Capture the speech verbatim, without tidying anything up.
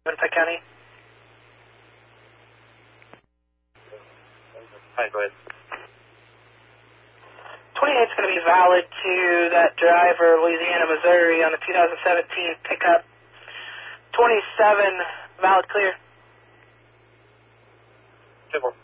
Winnipeg County. Hi, go ahead. twenty-eight is going to be valid to that driver, Louisiana, Missouri, on the two thousand seventeen pickup. twenty-seven, valid clear. Simple.